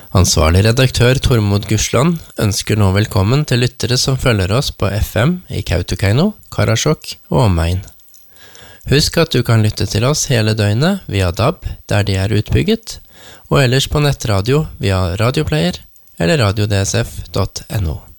Ansvarlig redaktør Tormod Gursland ønsker nå velkommen til lyttere som følger oss på FM i Kautokeino, Karasjok og omegn. Husk at du kan lytte til oss hele døgnet via DAB der de er utbygget, og ellers på nettradio via radioplayer eller radiodsf.no.